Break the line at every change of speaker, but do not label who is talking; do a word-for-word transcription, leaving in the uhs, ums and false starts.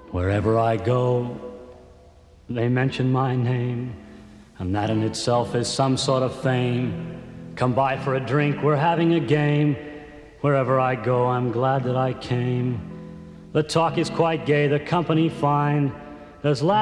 Wherever I go, they mention my name, and that in itself is some sort of fame. Come by for a drink, we're having a game. Wherever I go, I'm glad that I came. The talk is quite gay, the company fine. There's